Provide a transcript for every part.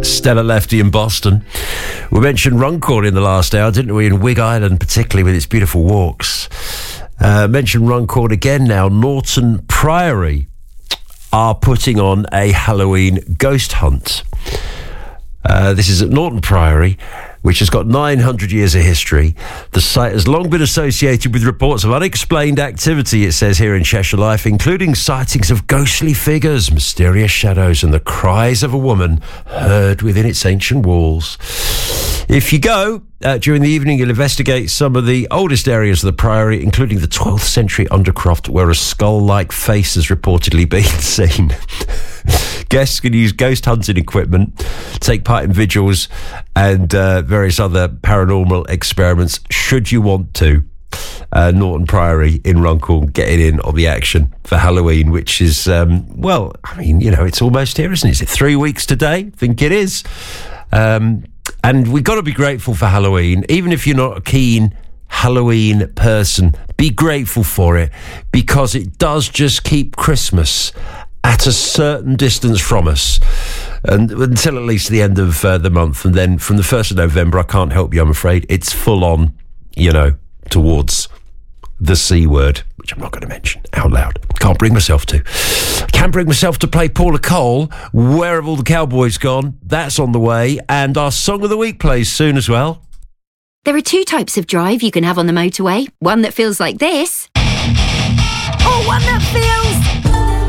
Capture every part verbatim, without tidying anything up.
Stella Lefty in Boston. We mentioned Runcorn in the last hour, didn't we? In Wig Island, particularly with its beautiful walks. Uh, mentioned Runcorn again now. Norton Priory are putting on a Halloween ghost hunt. Uh, this is at Norton Priory, which has got nine hundred years of history. The site has long been associated with reports of unexplained activity, it says here in Cheshire Life, including sightings of ghostly figures, mysterious shadows, and the cries of a woman heard within its ancient walls. If you go uh, during the evening, you'll investigate some of the oldest areas of the Priory, including the twelfth century undercroft, where a skull-like face has reportedly been seen. Guests can use ghost hunting equipment, take part in vigils and uh, various other paranormal experiments, should you want to. Uh, Norton Priory in Runcorn getting in on the action for Halloween, which is, um, well, I mean, you know, it's almost here, isn't it? Is it three weeks today? I think it is. Um, and we've got to be grateful for Halloween, even if you're not a keen Halloween person. Be grateful for it, because it does just keep Christmas at a certain distance from us, and until at least the end of uh, the month. And then from the first of November, I can't help you, I'm afraid, it's full on, you know, towards the C word, which I'm not going to mention out loud. Can't bring myself to. Can't bring myself to play Paula Cole, Where Have All the Cowboys Gone? That's on the way, and our Song of the Week plays soon as well. There are two types of drive you can have on the motorway. One that feels like this. Or one that feels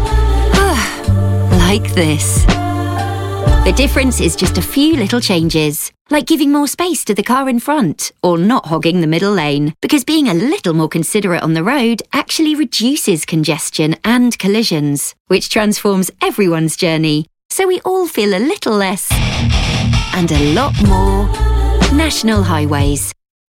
like this. The difference is just a few little changes, like giving more space to the car in front or not hogging the middle lane, because being a little more considerate on the road actually reduces congestion and collisions, which transforms everyone's journey, so we all feel a little less and a lot more National Highways.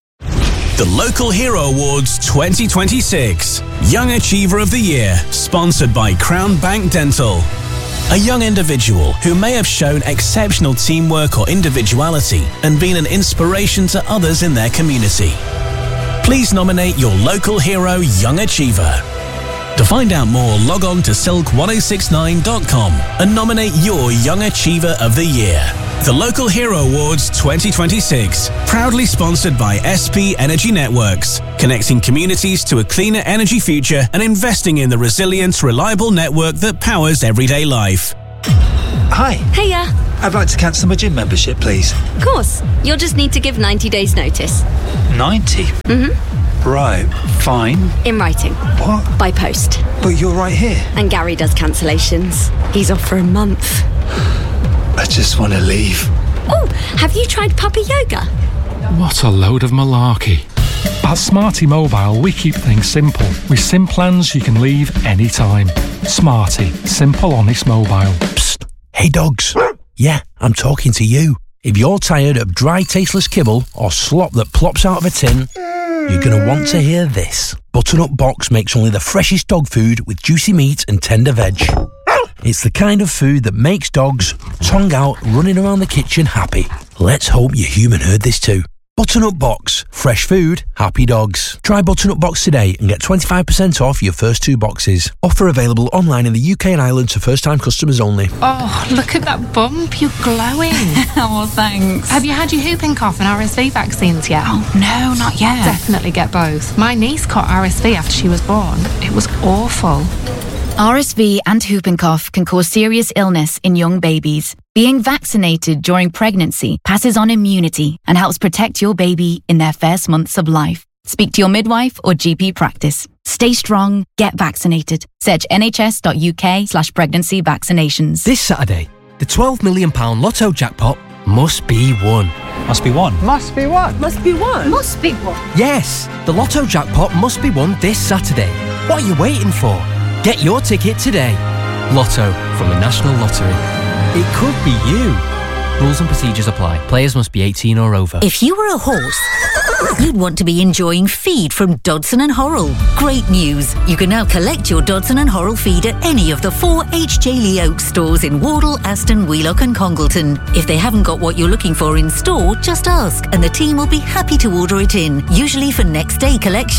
The Local Hero Awards twenty twenty-six. Young Achiever of the Year, sponsored by Crown Bank Dental. A young individual who may have shown exceptional teamwork or individuality and been an inspiration to others in their community. Please nominate your local hero Young Achiever. To find out more, log on to silk ten sixty-nine dot com and nominate your Young Achiever of the Year. The Local Hero Awards twenty twenty-six, proudly sponsored by S P Energy Networks, connecting communities to a cleaner energy future and investing in the resilient, reliable network that powers everyday life. Hi. Hiya. I'd like to cancel my gym membership, please. Of course. You'll just need to give ninety days notice. ninety? Mm-hmm. Right, fine. In writing. What? By post. But you're right here. And Gary does cancellations. He's off for a month. I just want to leave. Oh, have you tried puppy yoga? What a load of malarkey. At Smarty Mobile, we keep things simple. With SIM plans you can leave anytime. Smarty, simple, honest mobile. Psst. Hey dogs. Yeah, I'm talking to you. If you're tired of dry, tasteless kibble or slop that plops out of a tin, you're going to want to hear this. Butternut Box makes only the freshest dog food with juicy meat and tender veg. It's the kind of food that makes dogs, tongue out, running around the kitchen happy. Let's hope your human heard this too. Butternut Box. Fresh food, happy dogs. Try Butternut Box today and get twenty-five percent off your first two boxes. Offer available online in the U K and Ireland to first-time customers only. Oh, look at that bump. You're glowing. Oh, thanks. Have you had your whooping cough and R S V vaccines yet? Oh, no, not yet. Definitely get both. My niece caught R S V after she was born. It was awful. R S V and whooping cough can cause serious illness in young babies. Being vaccinated during pregnancy passes on immunity and helps protect your baby in their first months of life. Speak to your midwife or G P practice. Stay strong, get vaccinated. Search nhs.uk slash pregnancy vaccinations. This Saturday, the twelve million pounds Lotto jackpot must be won. Must be won. Must be won. Must be won. Must be won. Yes, the Lotto jackpot must be won this Saturday. What are you waiting for? Get your ticket today. Lotto from the National Lottery. It could be you. Rules and procedures apply. Players must be eighteen or over. If you were a horse, you'd want to be enjoying feed from Dodson and Horrell. Great news! You can now collect your Dodson and Horrell feed at any of the four H J Lee Oaks stores in Wardle, Aston, Wheelock and Congleton. If they haven't got what you're looking for in store, just ask and the team will be happy to order it in, usually for next day collection.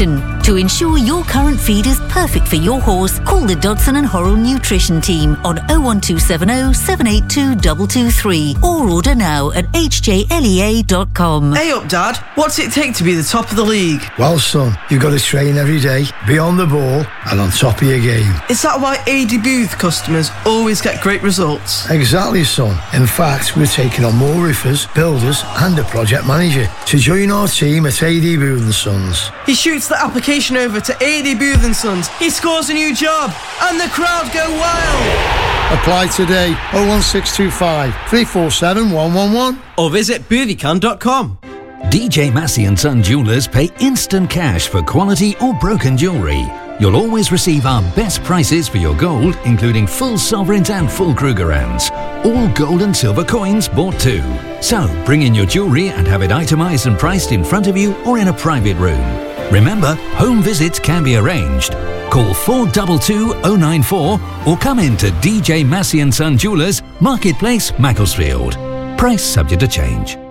To ensure your current feed is perfect for your horse, call the Dodson and Horrell Nutrition Team on oh one two seven oh, seven eight two two two three or order now at h j lea dot com. Hey up, Dad. What's it take to be the top of the league? Well, son, you've got to train every day, be on the ball and on top of your game. Is that why A D Booth customers always get great results? Exactly, son. In fact, we're taking on more roofers, builders and a project manager to join our team at A D Booth and Sons. He shoots the application over to A D Booth and Sons. He scores a new job and the crowd go wild. Apply today. oh one six two five, three four seven, one one one or visit boothicon dot com. D J Massey and Son Jewellers pay instant cash for quality or broken jewellery. You'll always receive our best prices for your gold, including full sovereigns and full Krugerrands. All gold and silver coins bought too. So bring in your jewellery and have it itemised and priced in front of you or in a private room. Remember, home visits can be arranged. Call four two two oh nine four or come in to D J Massey and Son Jewellers, Marketplace, Macclesfield. Price subject to change.